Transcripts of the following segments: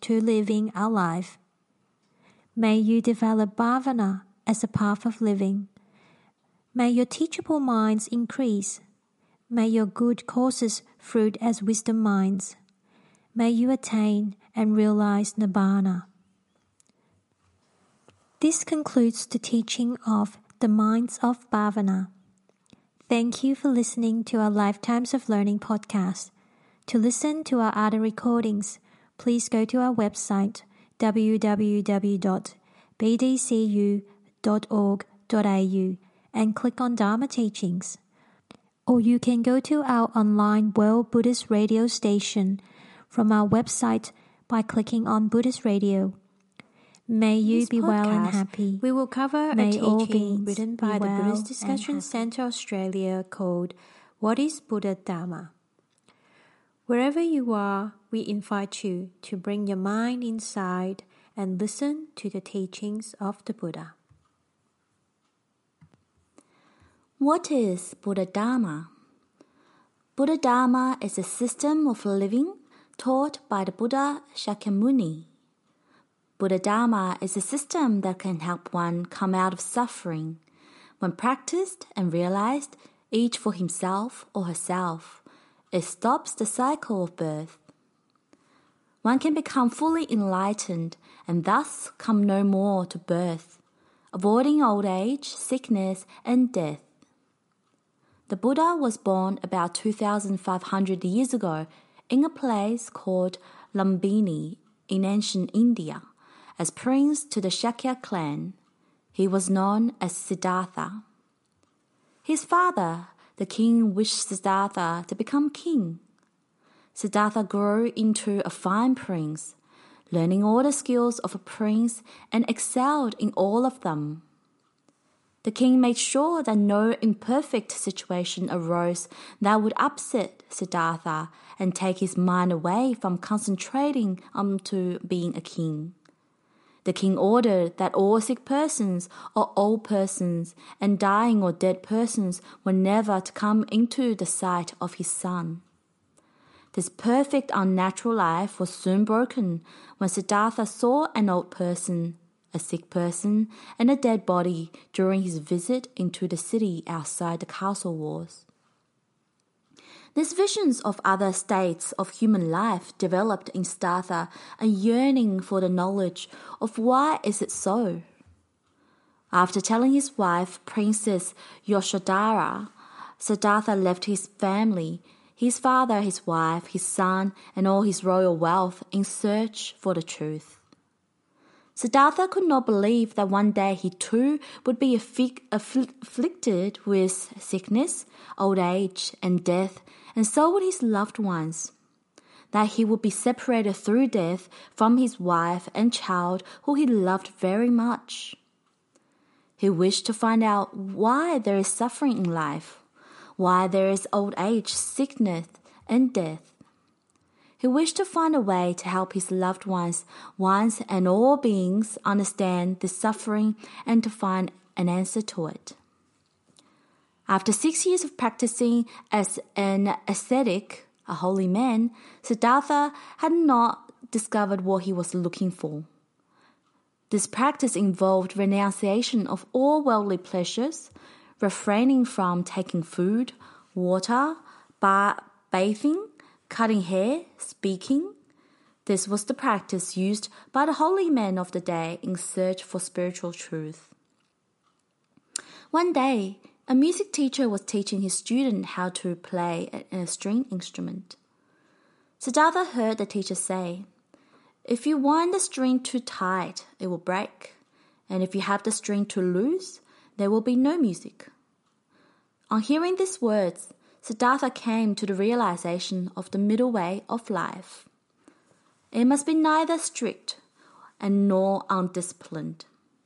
to living our life. May you develop bhavana as a path of living. May your teachable minds increase. May your good causes fruit as wisdom minds. May you attain and realize Nibbana. This concludes the teaching of the Minds of Bhavana. Thank you for listening to our Lifetimes of Learning podcast. To listen to our other recordings, please go to our website www.bdcu.org.au and click on Dharma Teachings. Or you can go to our online World Buddhist Radio station from our website by clicking on Buddhist Radio. May you be well and happy. We will cover May a all teaching beings written be by the well Buddhist and Discussion happy. Centre Australia called What is Buddha Dharma? Wherever you are, we invite you to bring your mind inside and listen to the teachings of the Buddha. What is Buddha Dharma? Buddha Dharma is a system of living taught by the Buddha Shakyamuni. Buddha Dharma is a system that can help one come out of suffering when practiced and realized, each for himself or herself. It stops the cycle of birth. One can become fully enlightened and thus come no more to birth, avoiding old age, sickness, and death. The Buddha was born about 2,500 years ago in a place called Lumbini in ancient India. As prince to the Shakya clan, he was known as Siddhartha. His father, the king, wished Siddhartha to become king. Siddhartha grew into a fine prince, learning all the skills of a prince and excelled in all of them. The king made sure that no imperfect situation arose that would upset Siddhartha and take his mind away from concentrating onto being a king. The king ordered that all sick persons or old persons and dying or dead persons were never to come into the sight of his son. This perfect unnatural life was soon broken when Siddhartha saw an old person, a sick person, and a dead body during his visit into the city outside the castle walls. These visions of other states of human life developed in Siddhartha a yearning for the knowledge of why is it so. After telling his wife, Princess Yashodhara, Siddhartha left his family, his father, his wife, his son, and all his royal wealth in search for the truth. Siddhartha could not believe that one day he too would be afflicted with sickness, old age, and death, and so would his loved ones. That he would be separated through death from his wife and child who he loved very much. He wished to find out why there is suffering in life, why there is old age, sickness, and death. He wished to find a way to help his loved ones once and all beings understand this suffering and to find an answer to it. After 6 years of practicing as an ascetic, a holy man, Siddhartha had not discovered what he was looking for. This practice involved renunciation of all worldly pleasures, refraining from taking food, water, bathing, cutting hair, speaking. This was the practice used by the holy men of the day in search for spiritual truth. One day, a music teacher was teaching his student how to play a string instrument. Siddhartha heard the teacher say, "If you wind the string too tight, it will break, and if you have the string too loose, there will be no music." On hearing these words, Siddhartha came to the realization of the middle way of life. It must be neither strict and nor undisciplined.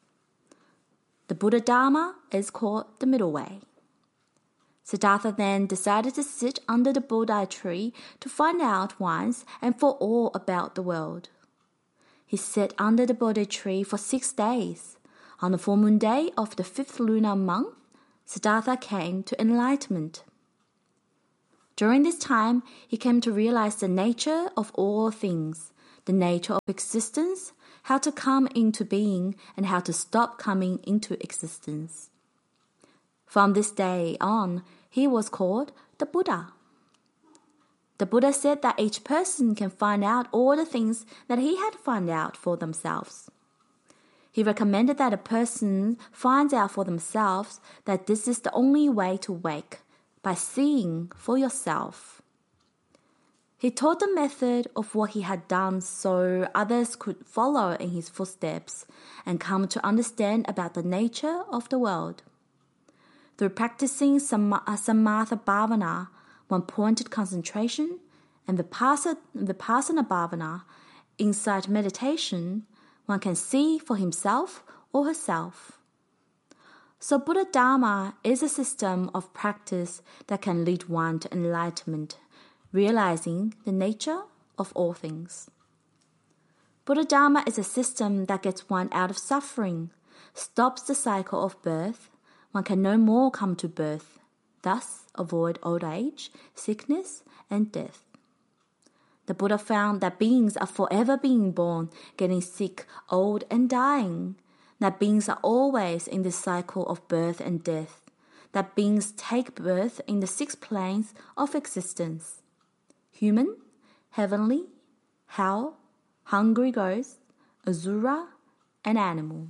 The Buddha Dharma is called the middle way. Siddhartha then decided to sit under the Bodhi tree to find out once and for all about the world. He sat under the Bodhi tree for 6 days. On the full moon day of the 5th lunar month, Siddhartha came to enlightenment. During this time, he came to realize the nature of all things, the nature of existence, how to come into being, and how to stop coming into existence. From this day on, he was called the Buddha. The Buddha said that each person can find out all the things that he had found out for themselves. He recommended that a person finds out for themselves that this is the only way to wake, by seeing for yourself. He taught the method of what he had done so others could follow in his footsteps and come to understand about the nature of the world. Through practicing Samatha Bhavana, one-pointed concentration, and Vipassana Bhavana, insight meditation, one can see for himself or herself. So Buddha Dharma is a system of practice that can lead one to enlightenment, realizing the nature of all things. Buddha Dharma is a system that gets one out of suffering, stops the cycle of birth. One can no more come to birth, thus avoid old age, sickness, and death. The Buddha found that beings are forever being born, getting sick, old, and dying, that beings are always in this cycle of birth and death, that beings take birth in the 6 planes of existence: human, heavenly, hell, hungry ghost, asura, and animal.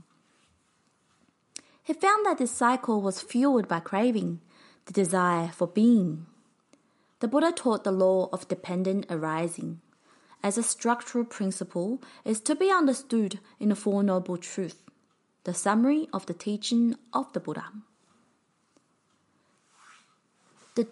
He found that this cycle was fueled by craving, the desire for being. The Buddha taught the law of dependent arising. As a structural principle, is to be understood in the Four Noble Truths, the summary of the teaching of the Buddha. The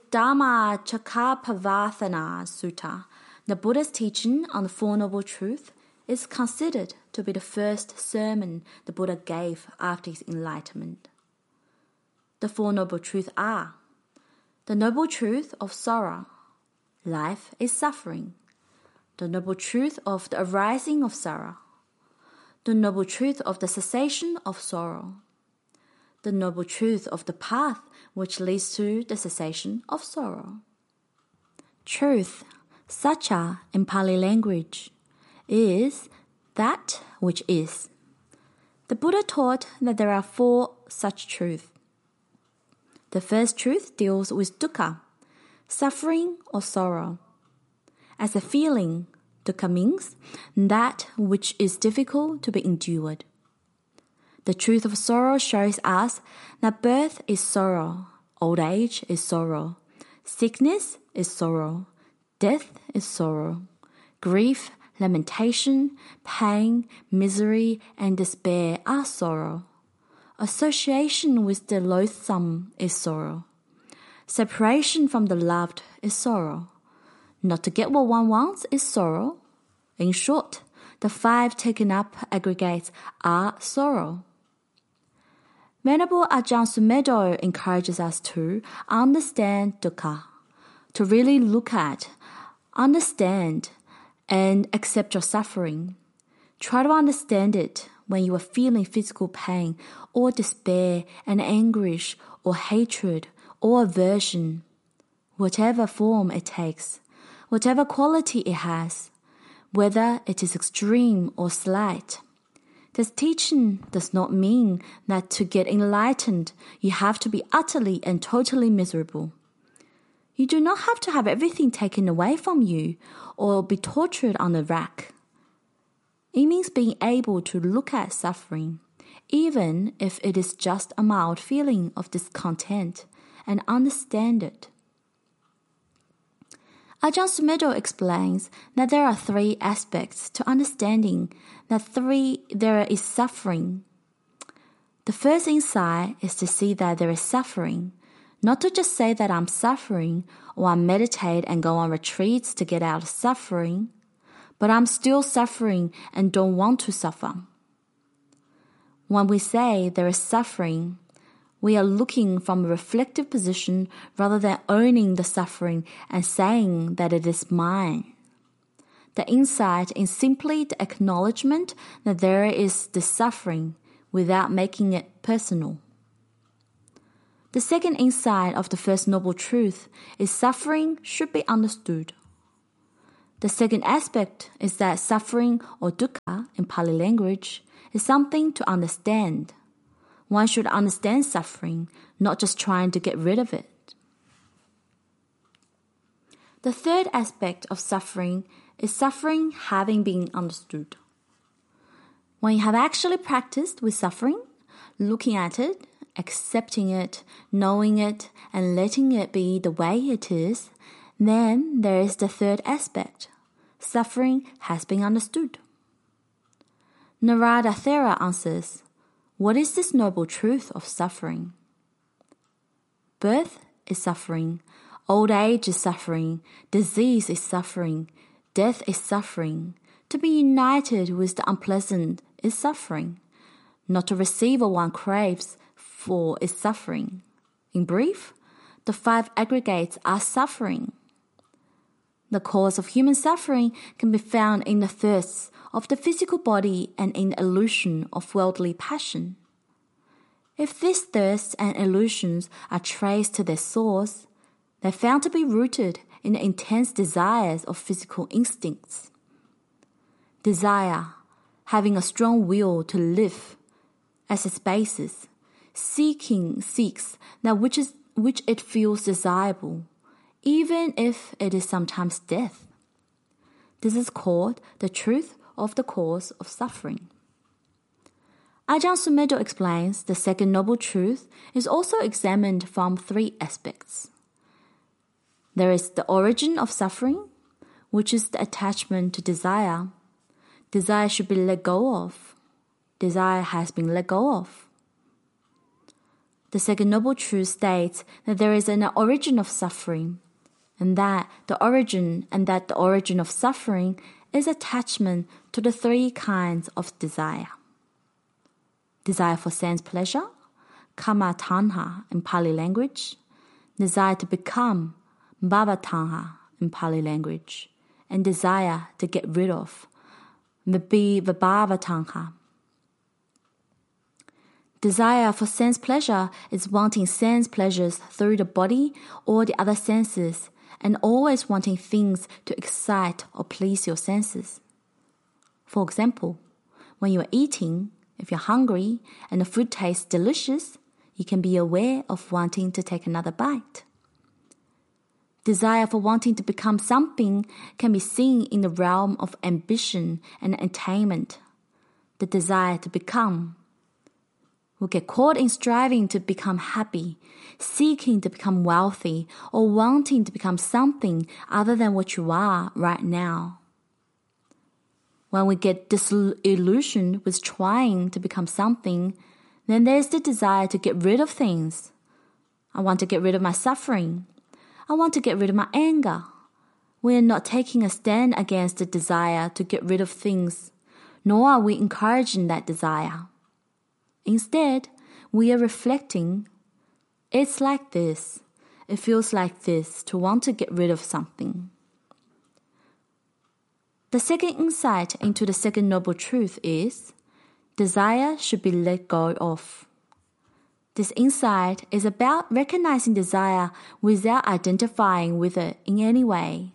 Dhammacakkappavattana Sutta, the Buddha's teaching on the Four Noble Truths, is considered to be the first sermon the Buddha gave after his enlightenment. The Four Noble Truths are: the Noble Truth of sorrow, life is suffering; the Noble Truth of the arising of sorrow; the Noble Truth of the cessation of sorrow; the Noble Truth of the path which leads to the cessation of sorrow. Truth, Satcha in Pali language, is that which is. The Buddha taught that there are 4 such truths. The first truth deals with dukkha, suffering or sorrow. As a feeling, dukkha means that which is difficult to be endured. The truth of sorrow shows us that birth is sorrow, old age is sorrow, sickness is sorrow, death is sorrow, grief, lamentation, pain, misery, and despair are sorrow. Association with the loathsome is sorrow. Separation from the loved is sorrow. Not to get what one wants is sorrow. In short, the 5 taken up aggregates are sorrow. Venerable Ajahn Sumedho encourages us to understand dukkha, to really look at, understand, and accept your suffering. Try to understand it when you are feeling physical pain or despair and anguish or hatred or aversion, whatever form it takes, whatever quality it has, whether it is extreme or slight. This teaching does not mean that to get enlightened, you have to be utterly and totally miserable. You do not have to have everything taken away from you or be tortured on a rack. It means being able to look at suffering, even if it is just a mild feeling of discontent, and understand it. Ajahn Sumedho explains that there are 3 aspects to understanding that there is suffering. The first insight is to see that there is suffering, not to just say that I'm suffering or I meditate and go on retreats to get out of suffering, but I'm still suffering and don't want to suffer. When we say there is suffering, we are looking from a reflective position rather than owning the suffering and saying that it is mine. The insight is simply the acknowledgement that there is this suffering without making it personal. The second insight of the First Noble Truth is suffering should be understood. The second aspect is that suffering, or dukkha in Pali language, is something to understand. One should understand suffering, not just trying to get rid of it. The third aspect of suffering is suffering having been understood. When you have actually practiced with suffering, looking at it, accepting it, knowing it, and letting it be the way it is, then there is the third aspect. Suffering has been understood. Narada Thera answers, what is this noble truth of suffering? Birth is suffering, old age is suffering, disease is suffering, death is suffering. To be united with the unpleasant is suffering. Not to receive what one craves for is suffering. In brief, the 5 aggregates are suffering. The cause of human suffering can be found in the thirsts of the physical body and in the illusion of worldly passion. If these thirsts and illusions are traced to their source, they're found to be rooted in the intense desires of physical instincts. Desire, having a strong will to live, as its basis, seeks that which it feels desirable, even if it is sometimes death. This is called the truth of the cause of suffering. Ajahn Sumedho explains the second noble truth is also examined from 3 aspects. There is the origin of suffering, which is the attachment to desire. Desire should be let go of. Desire has been let go of. The second noble truth states that there is an origin of suffering, and that the origin of suffering is attachment to the 3 kinds of desire. Desire for sense pleasure, kama tanha in Pali language, desire to become, bhava tanha in Pali language, and desire to get rid of, vibhava tanha. Desire for sense pleasure is wanting sense pleasures through the body or the other senses, and always wanting things to excite or please your senses. For example, when you are eating, if you're hungry and the food tastes delicious, you can be aware of wanting to take another bite. Desire for wanting to become something can be seen in the realm of ambition and attainment. The desire to become. We get caught in striving to become happy, seeking to become wealthy, or wanting to become something other than what you are right now. When we get disillusioned with trying to become something, then there's the desire to get rid of things. I want to get rid of my suffering. I want to get rid of my anger. We are not taking a stand against the desire to get rid of things, nor are we encouraging that desire. Instead, we are reflecting, it's like this, it feels like this to want to get rid of something. The second insight into the second noble truth is, desire should be let go of. This insight is about recognizing desire without identifying with it in any way.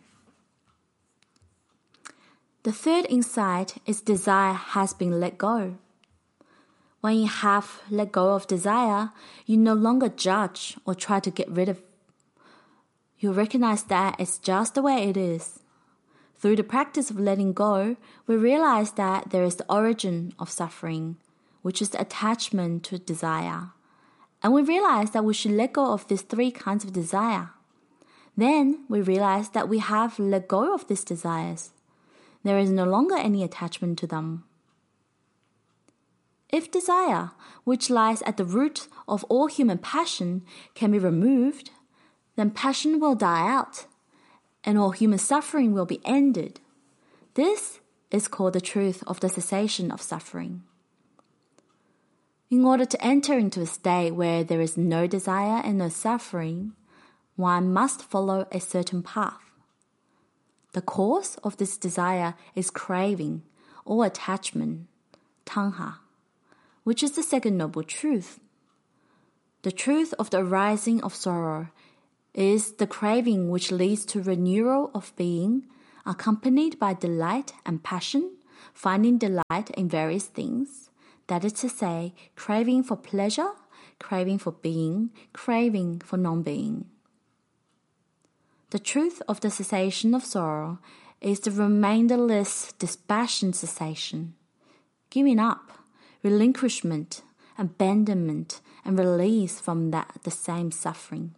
The third insight is desire has been let go. When you have let go of desire, you no longer judge or try to get rid of it. You recognize that it's just the way it is. Through the practice of letting go, we realize that there is the origin of suffering, which is the attachment to desire. And we realize that we should let go of these 3 kinds of desire. Then we realize that we have let go of these desires. There is no longer any attachment to them. If desire, which lies at the root of all human passion, can be removed, then passion will die out, and all human suffering will be ended. This is called the truth of the cessation of suffering. In order to enter into a state where there is no desire and no suffering, one must follow a certain path. The cause of this desire is craving or attachment, tanha, which is the second noble truth. The truth of the arising of sorrow is the craving which leads to renewal of being, accompanied by delight and passion, finding delight in various things, that is to say, craving for pleasure, craving for being, craving for non-being. The truth of the cessation of sorrow is the remainderless, dispassionate cessation, giving up, relinquishment, abandonment, and release from the same suffering.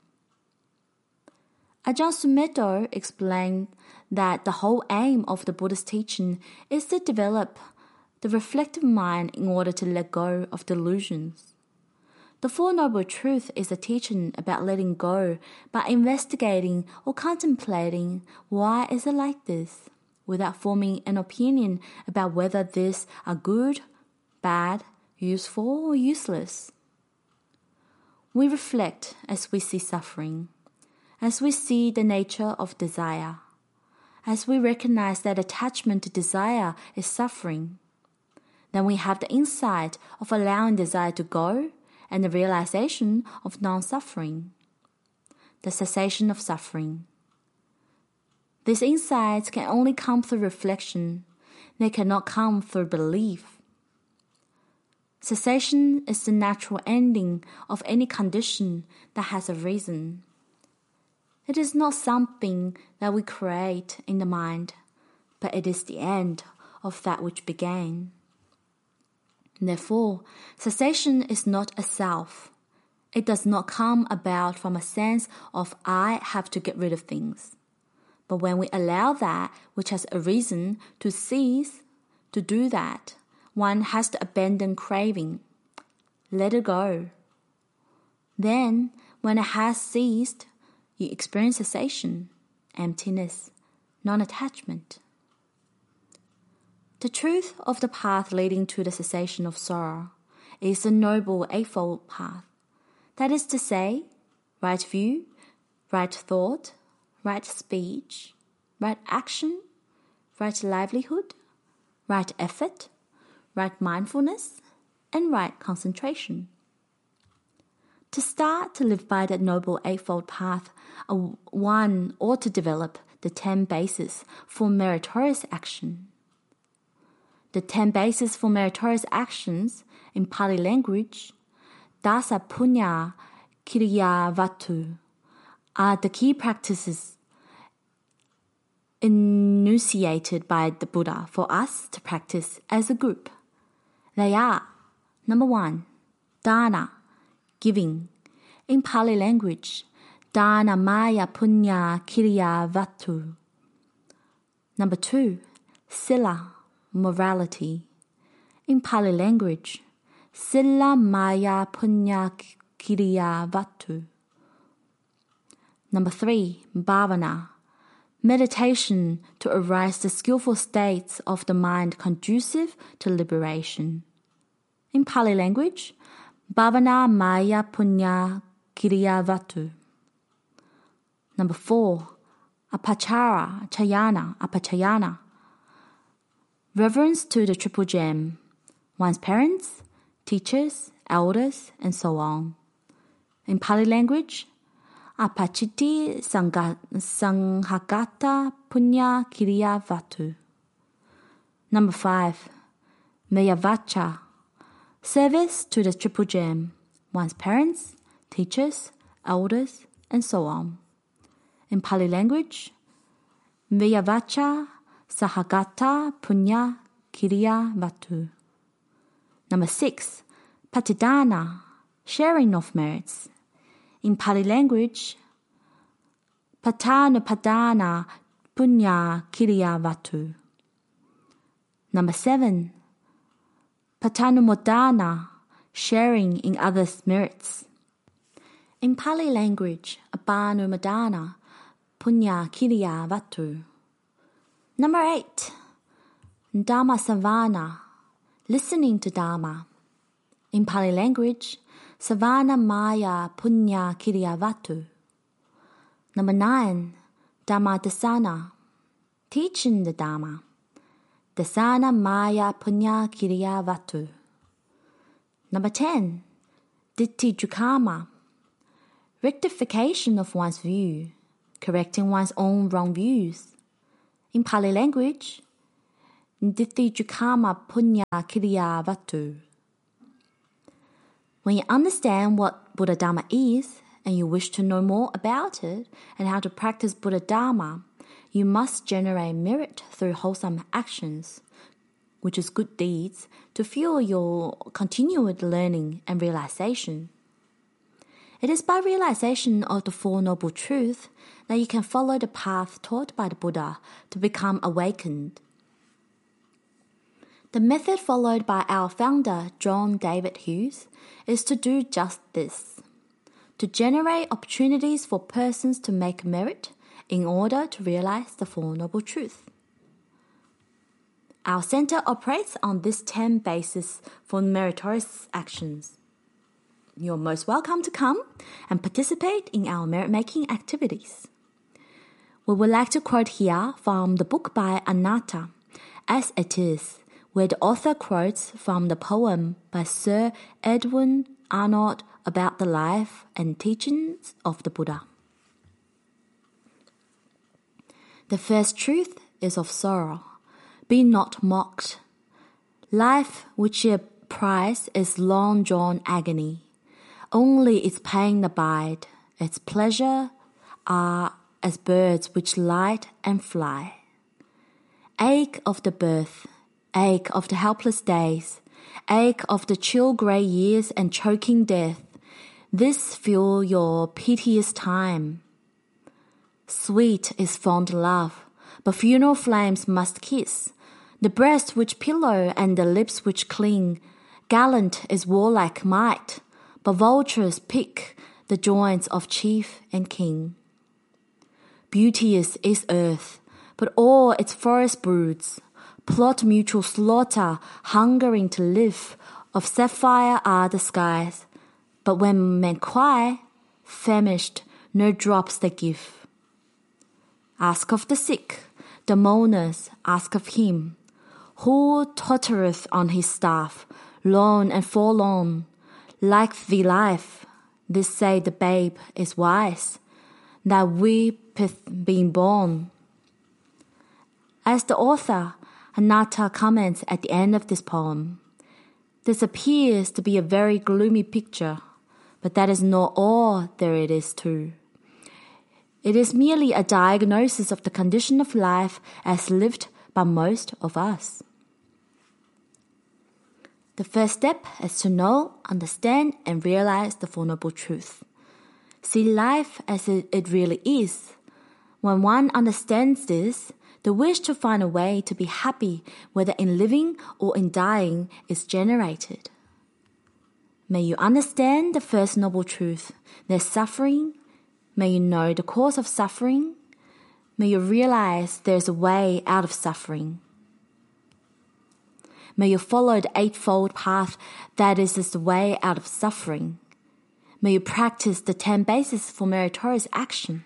Ajahn Sumedho explained that the whole aim of the Buddha's teaching is to develop the reflective mind in order to let go of delusions. The Four Noble Truths is a teaching about letting go by investigating or contemplating why is it like this, without forming an opinion about whether these are good, bad, useful, or useless. We reflect as we see suffering, as we see the nature of desire, as we recognize that attachment to desire is suffering. Then we have the insight of allowing desire to go and the realization of non-suffering, the cessation of suffering. These insights can only come through reflection. They cannot come through belief. Cessation is the natural ending of any condition that has a reason. It is not something that we create in the mind, but it is the end of that which began. Therefore, cessation is not a self. It does not come about from a sense of I have to get rid of things. But when we allow that which has a reason to cease, to do that, one has to abandon craving. Let it go. Then, when it has ceased, you experience cessation, emptiness, non-attachment. The truth of the path leading to the cessation of sorrow is the Noble Eightfold Path. That is to say, right view, right thought, right speech, right action, right livelihood, right effort, right mindfulness, and right concentration. To start to live by the Noble Eightfold Path, one ought to develop the 10 bases for meritorious action. The 10 bases for meritorious actions in Pali language, Dasa Punya Kiriya Vatu, are the key practices enunciated by the Buddha for us to practice as a group. They are, number 1, dana, giving. In Pali language, dana maya punya kiriya vatu. Number 2, sila, morality. In Pali language, sila maya punya kiriya vatu. Number 3, bhavana, meditation to arise the skillful states of the mind conducive to liberation. In Pali language, bhavana maya punya kiriya vatu. Number 4, apachayana, reverence to the Triple Gem, one's parents, teachers, elders, and so on. In Pali language, apachiti sanghagata punya kiriya vatu. Number 5, meyavacha, service to the Triple Gem, one's parents, teachers, elders, and so on. In Pali language, meyavacha sahagata punya kiriya vatu. Number 6, patidana, sharing of merits. In Pali language, patanupadana punya kiriya vatu. Number 7, patanumodana, sharing in others' merits. In Pali language, abanumadana punya kiriya vatu. Number 8, Dhamma savana, listening to Dhamma. In Pali language, savana maya punya kiriya vatu. Number 9, Dhamma dasana, teaching the Dhamma. Dasana maya punya kiriya vatu. Number 10, Ditti Jukama, rectification of one's view, correcting one's own wrong views. In Pali language, Ndithi Jukama Punya Kiriya Vatu. When you understand what Buddha Dharma is, and you wish to know more about it and how to practice Buddha Dharma, you must generate merit through wholesome actions, which is good deeds, to fuel your continued learning and realization. It is by realization of the Four Noble Truths that you can follow the path taught by the Buddha to become awakened. The method followed by our founder, John David Hughes, is to do just this: to generate opportunities for persons to make merit in order to realize the Four Noble Truths. Our center operates on this 10 basis for meritorious actions. You're most welcome to come and participate in our merit-making activities. We would like to quote here from the book by Anatta, As It Is, where the author quotes from the poem by Sir Edwin Arnold about the life and teachings of the Buddha. The first truth is of sorrow. Be not mocked. Life which ye prize is long-drawn agony. Only its pain abide, its pleasure are as birds which light and fly. Ache of the birth, ache of the helpless days, ache of the chill grey years and choking death, this fuel your piteous time. Sweet is fond love, but funeral flames must kiss the breast which pillow and the lips which cling. Gallant is warlike might, but vultures pick the joints of chief and king. Beauteous is earth, but all its forest broods plot mutual slaughter, hungering to live. Of sapphire are the skies, but when men cry, famished, no drops they give. Ask of the sick, the mourners ask of him, who tottereth on his staff, lone and forlorn. Like the life, this say the babe is wise, that weepeth being born. As the author, Anatta, comments at the end of this poem, this appears to be a very gloomy picture, but that is not all there is too. It is merely a diagnosis of the condition of life as lived by most of us. The first step is to know, understand, and realize the Four Noble Truths. See life as it really is. When one understands this, the wish to find a way to be happy, whether in living or in dying, is generated. May you understand the First Noble Truth, there's suffering. May you know the cause of suffering. May you realize there's a way out of suffering. May you follow the Eightfold Path that is the way out of suffering. May you practice the 10 bases for meritorious action.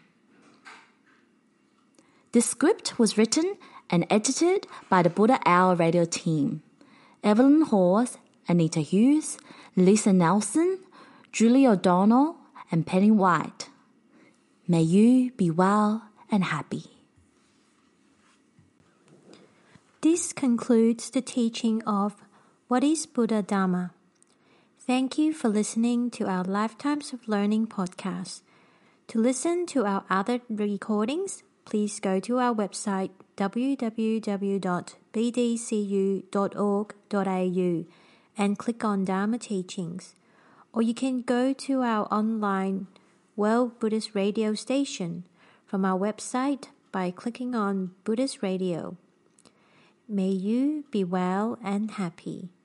This script was written and edited by the Buddha Hour radio team. Evelyn Hawes, Anita Hughes, Lisa Nelson, Julie O'Donnell, and Penny White. May you be well and happy. This concludes the teaching of What is Buddha Dharma? Thank you for listening to our Lifetimes of Learning podcast. To listen to our other recordings, please go to our website www.bdcu.org.au and click on Dharma Teachings. Or you can go to our online World Buddhist Radio station from our website by clicking on Buddhist Radio. May you be well and happy.